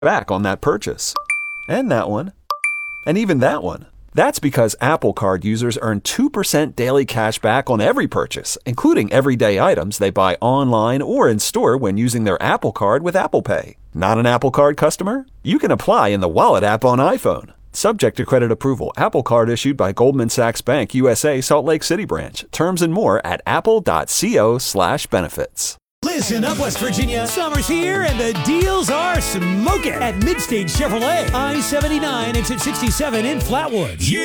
back on that purchase. And that one. And even that one. That's because Apple Card users earn 2% daily cash back on every purchase, including everyday items they buy online or in store when using their Apple Card with Apple Pay. Not an Apple Card customer? You can apply in the Wallet app on iPhone. Subject to credit approval. Apple Card issued by Goldman Sachs Bank USA, Salt Lake City branch. Terms and more at apple.co/benefits. Listen up, West Virginia. Summer's here and the deals are smoking at Midstage Chevrolet. I-79 exit 67 in Flatwoods.